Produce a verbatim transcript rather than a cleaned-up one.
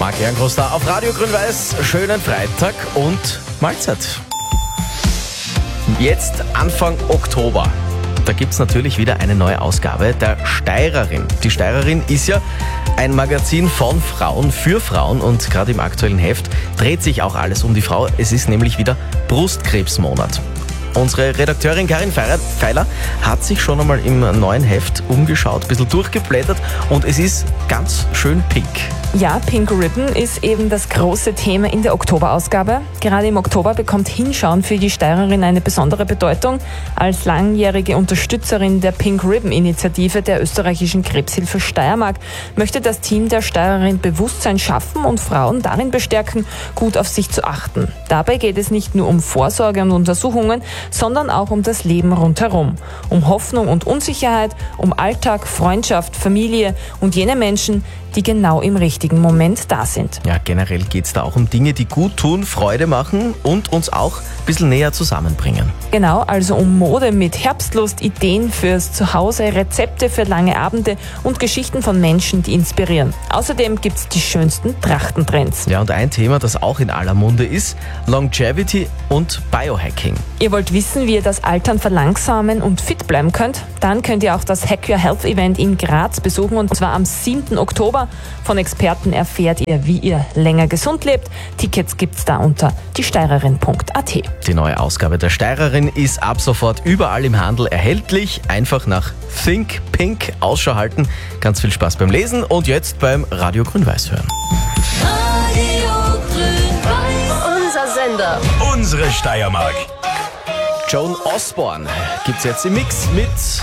Marc Ehrengroß da auf Radio Grün-Weiß. Schönen Freitag und Mahlzeit. Jetzt Anfang Oktober. Da gibt es natürlich wieder eine neue Ausgabe der Steirerin. Die Steirerin ist ja ein Magazin von Frauen für Frauen und gerade im aktuellen Heft dreht sich auch alles um die Frau. Es ist nämlich wieder Brustkrebsmonat. Unsere Redakteurin Karin Feiler hat sich schon einmal im neuen Heft umgeschaut, ein bisschen durchgeblättert und es ist ganz schön pink. Ja, Pink Ribbon ist eben das große Thema in der Oktoberausgabe. Gerade im Oktober bekommt Hinschauen für die Steirerin eine besondere Bedeutung. Als langjährige Unterstützerin der Pink Ribbon-Initiative der österreichischen Krebshilfe Steiermark möchte das Team der Steirerin Bewusstsein schaffen und Frauen darin bestärken, gut auf sich zu achten. Dabei geht es nicht nur um Vorsorge und Untersuchungen, sondern auch um das Leben rundherum. Um Hoffnung und Unsicherheit, um Alltag, Freundschaft, Familie und jene Menschen, die genau im richtigen Moment da sind. Ja, generell geht es da auch um Dinge, die gut tun, Freude machen und uns auch ein bisschen näher zusammenbringen. Genau, also um Mode mit Herbstlust, Ideen fürs Zuhause, Rezepte für lange Abende und Geschichten von Menschen, die inspirieren. Außerdem gibt es die schönsten Trachtentrends. Ja, und ein Thema, das auch in aller Munde ist, Longevity und Biohacking. Ihr wollt wissen, wie ihr das Altern verlangsamen und fit bleiben könnt? Dann könnt ihr auch das Hack Your Health Event in Graz besuchen und zwar am siebten Oktober. Von Experten erfährt ihr, wie ihr länger gesund lebt. Tickets gibt's da unter diesteirerin punkt a t. Die neue Ausgabe der Steirerin ist ab sofort überall im Handel erhältlich. Einfach nach Think Pink Ausschau halten. Ganz viel Spaß beim Lesen und jetzt beim Radio Grün-Weiß hören. Radio Grün-Weiß. Unser Sender. Unsere Steiermark. Joan Osborne gibt's jetzt im Mix mit